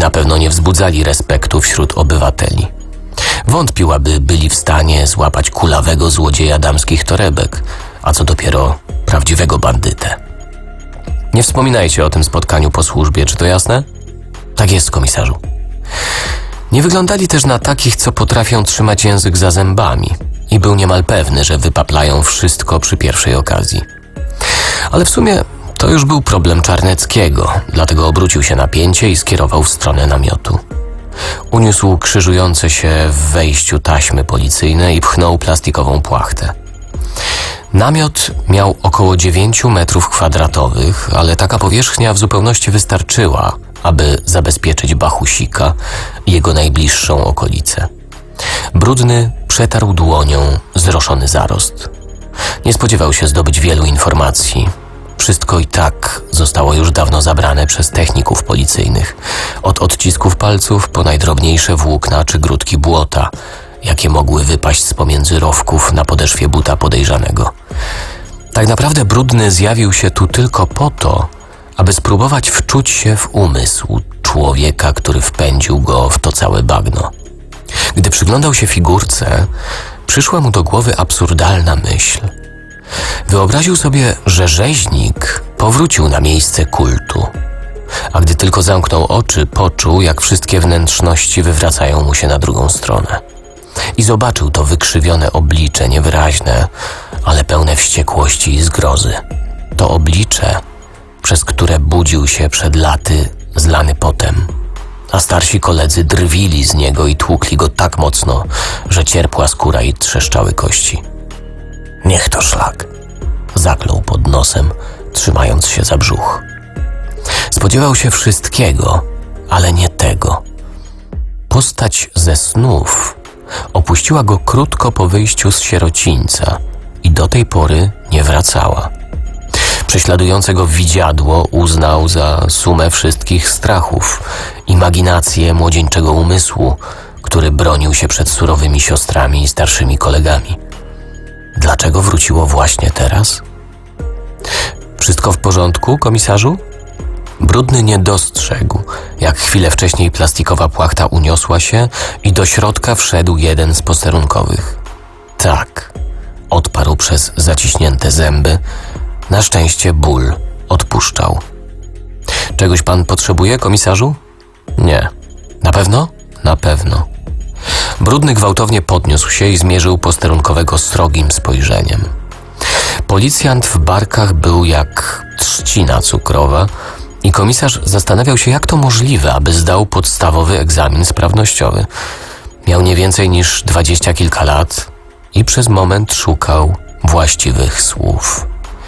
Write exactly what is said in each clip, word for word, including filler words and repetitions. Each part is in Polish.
na pewno nie wzbudzali respektu wśród obywateli. Wątpił, aby byli w stanie złapać kulawego złodzieja damskich torebek, a co dopiero prawdziwego bandytę. Nie wspominajcie o tym spotkaniu po służbie, czy to jasne? Tak jest, komisarzu. Nie wyglądali też na takich, co potrafią trzymać język za zębami i był niemal pewny, że wypaplają wszystko przy pierwszej okazji. Ale w sumie to już był problem Czarneckiego, dlatego obrócił się na pięcie i skierował w stronę namiotu. Uniósł krzyżujące się w wejściu taśmy policyjne i pchnął plastikową płachtę. Namiot miał około dziewięć metrów kwadratowych, ale taka powierzchnia w zupełności wystarczyła, aby zabezpieczyć Bachusika i jego najbliższą okolicę. Brudny przetarł dłonią zroszony zarost. Nie spodziewał się zdobyć wielu informacji. Wszystko i tak zostało już dawno zabrane przez techników policyjnych. Od odcisków palców po najdrobniejsze włókna czy grudki błota, jakie mogły wypaść z pomiędzy rowków na podeszwie buta podejrzanego. Tak naprawdę Brudny zjawił się tu tylko po to, aby spróbować wczuć się w umysł człowieka, który wpędził go w to całe bagno. Gdy przyglądał się figurce, przyszła mu do głowy absurdalna myśl. Wyobraził sobie, że rzeźnik powrócił na miejsce kultu, a gdy tylko zamknął oczy, poczuł, jak wszystkie wnętrzności wywracają mu się na drugą stronę. I zobaczył to wykrzywione oblicze, niewyraźne, ale pełne wściekłości i zgrozy. To oblicze, przez które budził się przed laty zlany potem, a starsi koledzy drwili z niego i tłukli go tak mocno, że cierpła skóra i trzeszczały kości. Niech to szlak, zaklął pod nosem, trzymając się za brzuch. Spodziewał się wszystkiego, ale nie tego. Postać ze snów opuściła go krótko po wyjściu z sierocińca i do tej pory nie wracała. Prześladujące go widziadło uznał za sumę wszystkich strachów, imaginację młodzieńczego umysłu, który bronił się przed surowymi siostrami i starszymi kolegami. Dlaczego wróciło właśnie teraz? Wszystko w porządku, komisarzu? Brudny nie dostrzegł, jak chwilę wcześniej plastikowa płachta uniosła się i do środka wszedł jeden z posterunkowych. Tak, odparł przez zaciśnięte zęby. Na szczęście ból odpuszczał. Czegoś pan potrzebuje, komisarzu? Nie. Na pewno? Na pewno. Brudny gwałtownie podniósł się i zmierzył posterunkowego srogim spojrzeniem. Policjant w barkach był jak trzcina cukrowa i komisarz zastanawiał się, jak to możliwe, aby zdał podstawowy egzamin sprawnościowy. Miał nie więcej niż dwadzieścia kilka lat i przez moment szukał właściwych słów.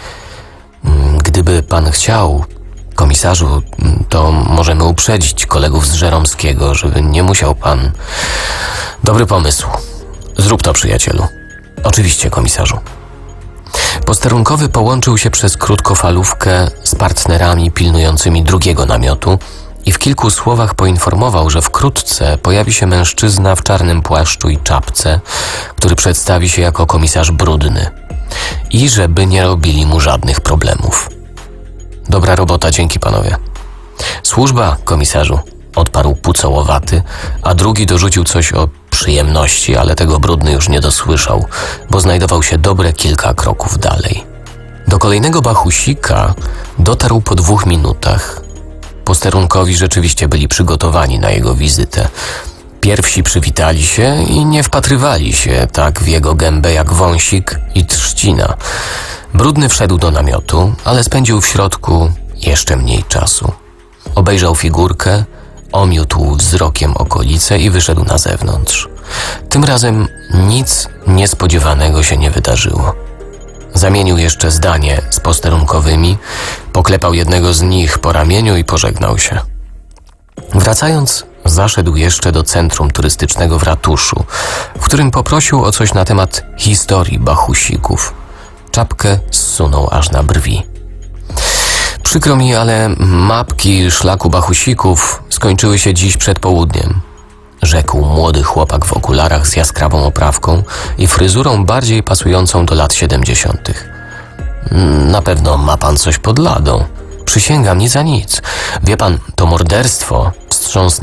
Gdyby pan chciał, komisarzu, to możemy uprzedzić kolegów z Żeromskiego, żeby nie musiał pan... Dobry pomysł. Zrób to, przyjacielu. Oczywiście, komisarzu. Posterunkowy połączył się przez krótkofalówkę z partnerami pilnującymi drugiego namiotu i w kilku słowach poinformował, że wkrótce pojawi się mężczyzna w czarnym płaszczu i czapce, który przedstawi się jako komisarz Brudny i żeby nie robili mu żadnych problemów. Dobra robota, dzięki panowie. Służba, komisarzu, odparł pucołowaty, a drugi dorzucił coś o przyjemności, ale tego Brudny już nie dosłyszał, bo znajdował się dobre kilka kroków dalej. Do kolejnego Bachusika dotarł po dwóch minutach. Posterunkowi rzeczywiście byli przygotowani na jego wizytę. Pierwsi przywitali się i nie wpatrywali się tak w jego gębę jak wąsik i trzcina. Brudny wszedł do namiotu, ale spędził w środku jeszcze mniej czasu. Obejrzał figurkę, omiótł wzrokiem okolice i wyszedł na zewnątrz. Tym razem nic niespodziewanego się nie wydarzyło. Zamienił jeszcze zdanie z posterunkowymi, poklepał jednego z nich po ramieniu i pożegnał się. Wracając, zaszedł jeszcze do centrum turystycznego w ratuszu, w którym poprosił o coś na temat historii Bachusików. Czapkę zsunął aż na brwi. Przykro mi, ale mapki szlaku Bachusików skończyły się dziś przed południem, rzekł młody chłopak w okularach z jaskrawą oprawką i fryzurą bardziej pasującą do lat siedemdziesiątych. Na pewno ma pan coś pod ladą. Przysięgam, nic za nic. Wie pan, to morderstwo wstrząsnęło